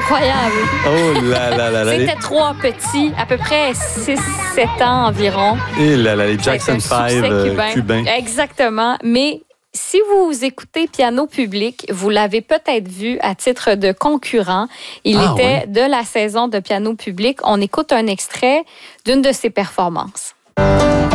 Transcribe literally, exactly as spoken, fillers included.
incroyable. Oh là là là là. C'était trois petits, à peu près six sept ans environ. Et là là, les Jackson five euh, cubain. cubains. Exactement. Mais si vous écoutez Piano Public, vous l'avez peut-être vu à titre de concurrent. Il Ah, était oui. de la saison de Piano Public. On écoute un extrait d'une de ses performances.